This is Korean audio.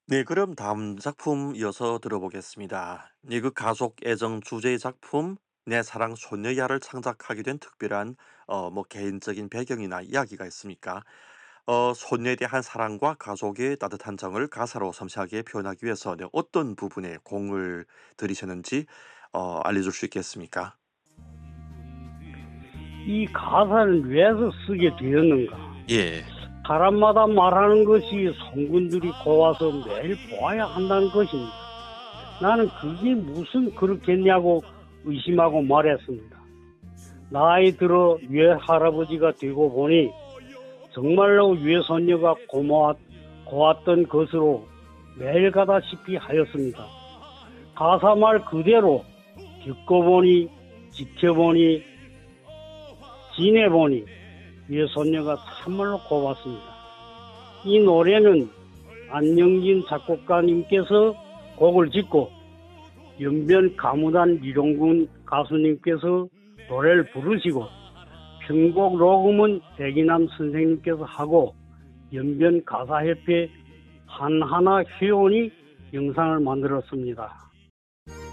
네, 그럼 다음 작품 이어서 들어보겠습니다. 그 가족 애정 주제의 작품 내 사랑 소녀야를 창작하게 된 특별한 뭐 개인적인 배경이나 이야기가 있습니까? 소녀에 대한 사랑과 가족의 따뜻한 정을 가사로 섬세하게 표현하기 위해서 네, 어떤 부분에 공을 들이셨는지 알려줄 수 있겠습니까? 이 가사를 왜서 쓰게 되었는가? 예. 사람마다 말하는 것이 성군들이 고와서 매일 보아야 한다는 것입니다. 나는 그게 무슨 그렇겠냐고 의심하고 말했습니다. 나이 들어 외할아버지가 되고 보니 정말로 외손녀가 고왔던 것으로 매일 가다시피 하였습니다. 가사 말 그대로 겪어보니 지켜보니 지내보니 외손녀가 참말로 고맙습니다. 이 노래는 안영진 작곡가님께서 곡을 짓고 연변 가무단 이룡군 가수님께서 노래를 부르시고 편곡 녹음은 백이남 선생님께서 하고 연변 가사협회 한하나 회원이 영상을 만들었습니다.